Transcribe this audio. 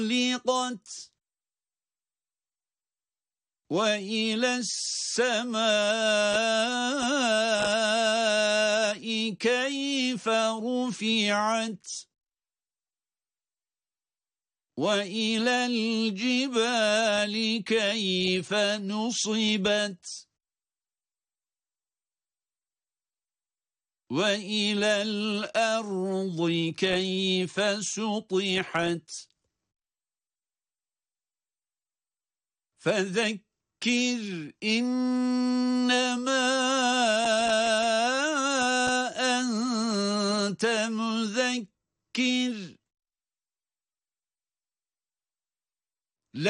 خُلِقَتْ وَإِلَى السَّمَاءِ كَيْفَ رُفِعَتْ وَإِلَى الْجِبَالِ كَيْفَ نُصِبَتْ وَإِلَى الْأَرْضِ كَيْفَ سُطِحَتْ فَذَكِّرْ إِنَّمَا أَنْتَ مُذَكِّرٌ